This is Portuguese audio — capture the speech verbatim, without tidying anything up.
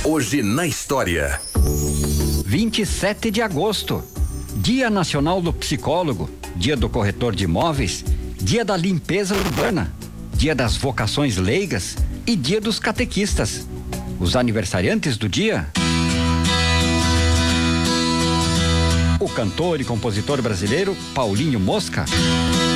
Hoje na história. vinte e sete de agosto, Dia Nacional do Psicólogo, Dia do Corretor de Imóveis, Dia da Limpeza Urbana, Dia das Vocações Leigas e Dia dos Catequistas. Os aniversariantes do dia: o cantor e compositor brasileiro Paulinho Mosca.